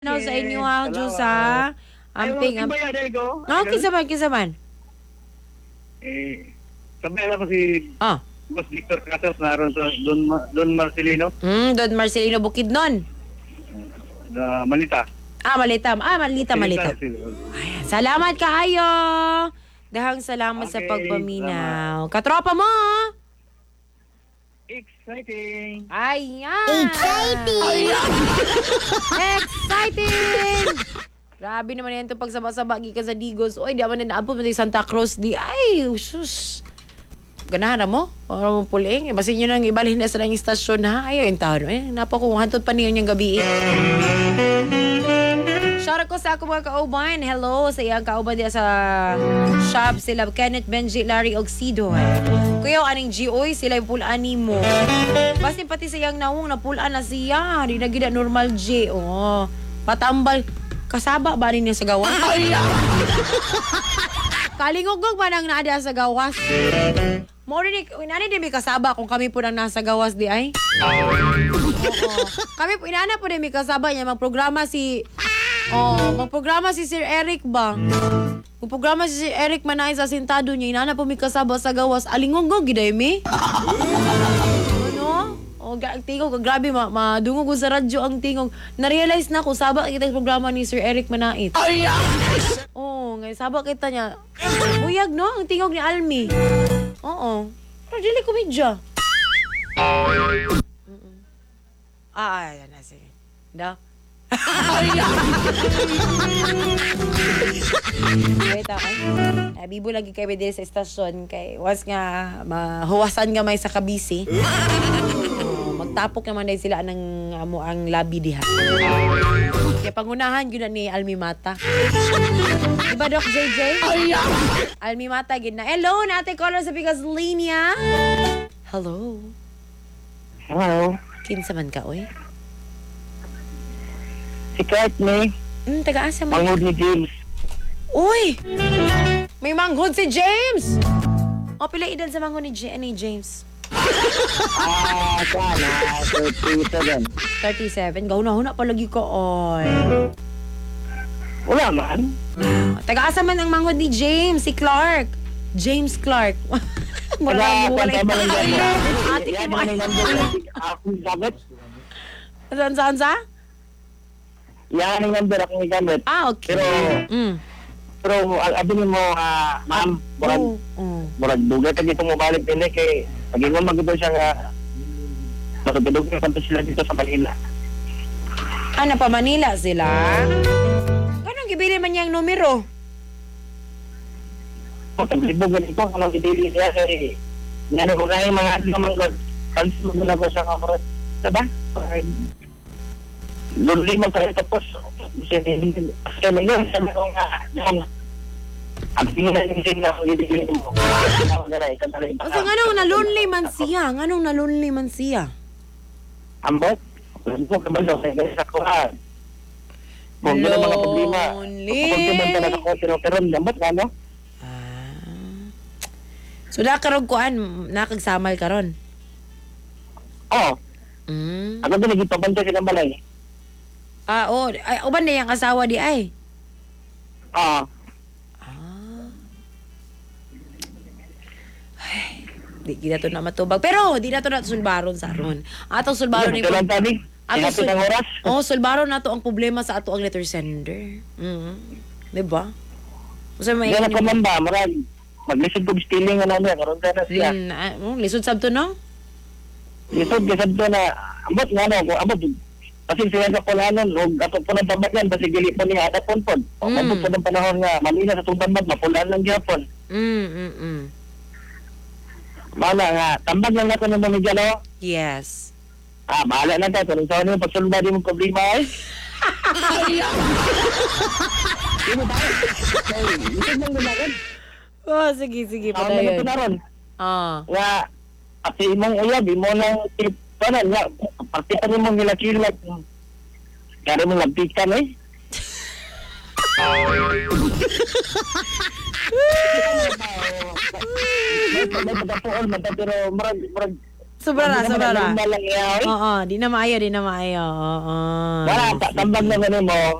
Ano sa inyo ha, Diyos salamat. ha? Amping, Ay, wala dahil ko. No, kisaman. Sabay ako si Ah, Boss Victor Casas naroon sa Don Marcelino, Don Marcelino Bukidnon. na Malita. Malita. Malita. Sila. Ayan, salamat kaayo. Dahang salamat sa Okay, pagpaminaw. Katropa mo. Exciting! Ayan. Exciting. Grabe naman yan itong pagsaba-saba ka sa Digos. Oy, di naman na naabot mo Santa Cruz. Ay, sus. Ganahan na mo? Para mo puling. Basin nyo nang ibalhin na sa lang istasyon ha. Ayaw yung taon. Napako, hantod pa niyo yung gabi. Shout ko sa ako mga kauban. Hello sa iyang kauban diya sa shop. Sila Kenneth, Benji, Larry, Oxido. Kuya, aning G.O.Y. Sila yung pulaan ni mo. Basin pati sa iyang nawong na pulaan na siya. Di na gina normal G. Oh, patambal. Kasaba ba rin niya sa gawas? Kalingugog ba nang naada sa gawas? Mori inani din may kasaba kung kami po nang nasa gawas di ay. Oo. Kami po inana po din may kasaba niya magprograma si Sir Eric ba? Magprograma si Sir Eric manay sa sintado niya inana po may kasaba sa gawas. Alingugog giday mi. Ano? Tingog, grabe, madungog ko sa radyo ang tingog. Na-realize na ko, sabak kita sa programa ni Sir Eric Manait. Ngayon, sabak kita niya. Buyag, no? Ang tingog ni Almi. Oo. Pero dili komedya. Ayan na, sige. Da? Wait, okay. Bibo lagi kayo din sa estasyon kay was nga mahuwasan nga may sa kabisi. Magtapok naman dahil sila ng ang labi diha. Kaya pangunahan yun na ni Almi Mata. Diba, Doc JJ? Almi Mata, yun na. Hello, nate caller sa Pikas Linya. Hello. Hello. Kinsa man ka, oy? Si Kurt ni Taga-asa mo? Mangod ni James. Uy! May manghod si James! Pila edad sa manghod ni James? Sana. 37. 37. Gauna-huna palagi ko, oy. Wala man. Taga-asa man ang manghod ni James, si Clark. James Clark. Marami wala ito. Ate ko ba? Akong gamit. Saan sa? Yan ang number akong gamit. Okay. Pero ang abinin mo, ma'am, murag duga ka dito mo balik din kay pag mo magdito siya nga matutulog na kanto sila dito sa Manila. Pa Manila sila? Ganong gibili man niyang numero? Pag-libog ganito, anong itili niya kay ano ko na yung mga ano mga kanso mo na ko sa kamarot. Diba? Luli mo tayo tapos kasi may yun sabi ko nga ang tingin na yung signal kung ibigay mo So nganong na-lonely man siya? ambot mo kabalo sa isa ko kung gano'n mga problema kung tumunta na ako pero ambot nga no So nakarog kuan nakagsamal karon. ako din nagipabanta sa balay Ay, uban na yung asawa di ay. Di kita to na matubag. Pero di na to na sulbaron sa aron. Atong sulbaron ni kailan tadi Atong ng oras sulbaron na to ang problema sa ato ang letter sender. Di ba? Usa may yan ako man ba marag maglisod ko stealing ano niya karon na siya lisod sabto no? lisod to na ambot nga no ambot kasi siya sa kulanon og ato po ng pamagyan basi gili po niya ada ponpon o abot po ng panahon nga Manila sa tubang mapulaan lang gyapon Mana nga tambag lang nato ng mamigyan no Yes. bahala na tayo kung saan yung pagsulba di mo problema ay Sige ano na ito na ron nga pati imong uyab imo nang tip panan nga pati pa nimong nilakilat kaya mo nagpikan eh may pagkapuol man pero marag Sobra ra, sobra ra. Normal lang yaw. Oo, di na maayo, di na maayo. Oo. Wala, tambag na mo.